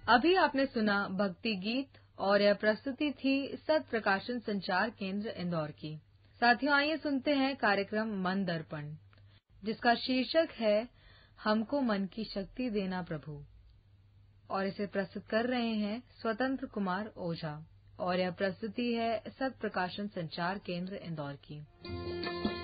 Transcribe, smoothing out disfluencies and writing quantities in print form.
अभी आपने सुना भक्ति गीत और यह प्रस्तुति थी सत प्रकाशन संचार केंद्र इंदौर की। साथियों, आइए सुनते हैं कार्यक्रम मन दर्पण, जिसका शीर्षक है हमको मन की शक्ति देना प्रभु, और इसे प्रस्तुत कर रहे हैं स्वतंत्र कुमार ओझा, और यह प्रस्तुति है सत प्रकाशन संचार केंद्र इंदौर की।